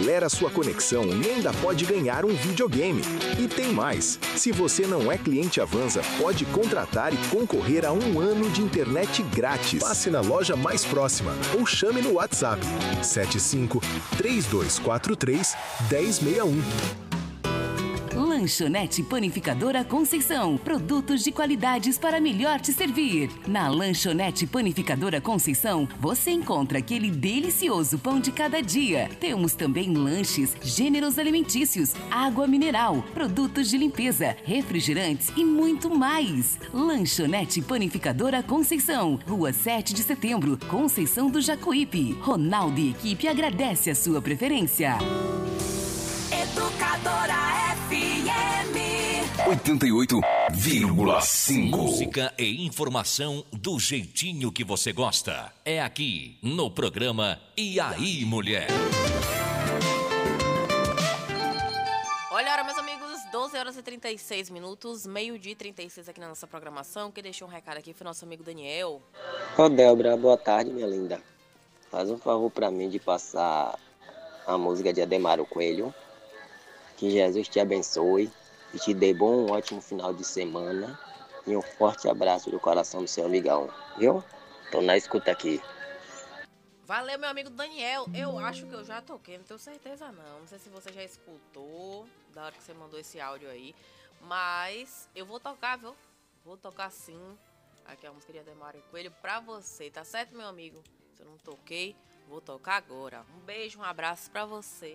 acelera sua conexão e ainda pode ganhar um videogame. E tem mais! Se você não é cliente Avanza, pode contratar e concorrer a 1 ano de internet grátis. Passe na loja mais próxima ou chame no WhatsApp 75 3243 1061. Lanchonete Panificadora Conceição. Produtos de qualidades para melhor te servir. Na Lanchonete Panificadora Conceição, você encontra aquele delicioso pão de cada dia. Temos também lanches, gêneros alimentícios, água mineral, produtos de limpeza, refrigerantes e muito mais. Lanchonete Panificadora Conceição. Rua 7 de Setembro, Conceição do Jacuípe. Ronaldo e equipe agradece a sua preferência. Educadora FM 88,5. Música e informação do jeitinho que você gosta. É aqui no programa E aí, Mulher? Olha, meus amigos, 12 horas e 36 minutos, meio-dia e 36 aqui na nossa programação. Quem deixou um recado aqui foi nosso amigo Daniel. Ô Débora, boa tarde, minha linda. Faz um favor pra mim de passar a música de Ademaro Coelho. Que Jesus te abençoe e te dê bom, ótimo final de semana. E um forte abraço do coração do seu amigão, viu? Tô na escuta aqui. Valeu, meu amigo Daniel. Eu acho que eu já toquei, não tenho certeza não. Não sei se você já escutou da hora que você mandou esse áudio aí. Mas eu vou tocar, viu? Vou tocar sim. Aqui é a música de Ademaro Coelho pra você, tá certo, meu amigo? Se eu não toquei, vou tocar agora. Um beijo, um abraço pra você.